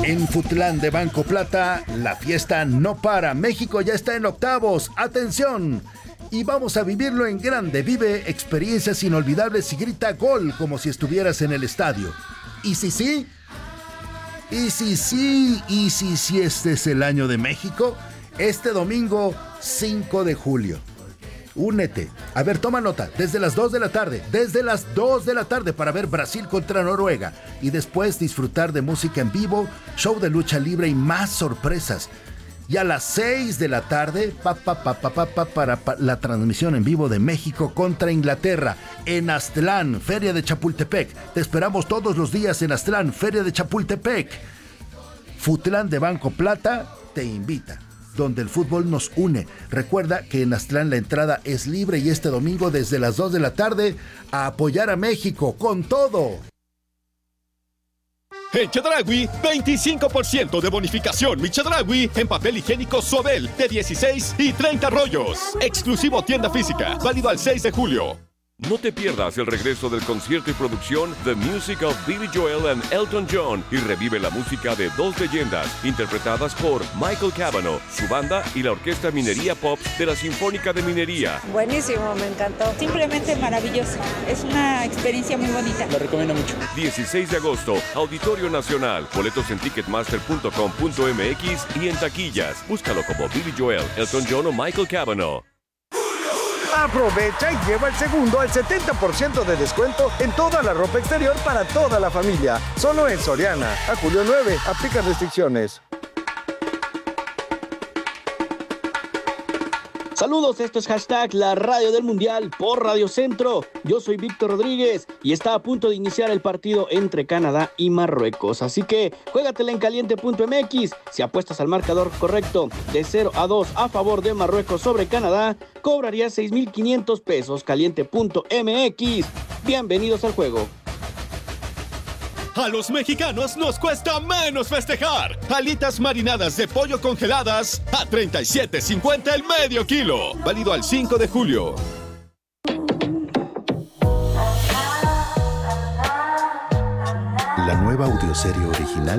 En Futlán de Banco Plata, la fiesta no para. México ya está en octavos. ¡Atención! Y vamos a vivirlo en grande. Vive experiencias inolvidables y grita gol como si estuvieras en el estadio. ¿Y si sí? ¿Y si sí? ¿Y si sí este es el año de México? Este domingo 5 de julio. Únete. A ver, toma nota. Desde las 2 de la tarde. Desde las 2 de la tarde para ver Brasil contra Noruega. Y después disfrutar de música en vivo, show de lucha libre y más sorpresas. Y a las 6 de la tarde, para la transmisión en vivo de México contra Inglaterra. En Aztlán, Feria de Chapultepec. Te esperamos todos los días en Aztlán, Feria de Chapultepec. Futlán de Banco Plata te invita, donde el fútbol nos une. Recuerda que en Aztlán la entrada es libre y este domingo desde las 2 de la tarde a apoyar a México con todo. En Chedraui, 25% de bonificación Mi Chedraui en papel higiénico Suabel de 16 y 30 rollos. Exclusivo tienda física, válido al 6 de julio. No te pierdas el regreso del concierto y producción The Music of Billy Joel and Elton John y revive la música de dos leyendas interpretadas por Michael Cavanaugh, su banda y la Orquesta Minería Pops de la Sinfónica de Minería. Buenísimo, me encantó. Simplemente maravilloso. Es una experiencia muy bonita. Lo recomiendo mucho. 16 de agosto, Auditorio Nacional. Boletos en ticketmaster.com.mx y en taquillas. Búscalo como Billy Joel, Elton John o Michael Cavanaugh. Aprovecha y lleva el segundo al 70% de descuento en toda la ropa exterior para toda la familia. Solo en Soriana. A julio 9. Aplica restricciones. Saludos, esto es hashtag La Radio del Mundial por Radio Centro. Yo soy Víctor Rodríguez y está a punto de iniciar el partido entre Canadá y Marruecos. Así que juégatela en caliente.mx. Si apuestas al marcador correcto de 0-2 a favor de Marruecos sobre Canadá, cobrarías 6,500 pesos. Caliente.mx. Bienvenidos al juego. A los mexicanos nos cuesta menos festejar. Alitas marinadas de pollo congeladas a $37.50 el medio kilo. Válido al 5 de julio. La nueva audioserie original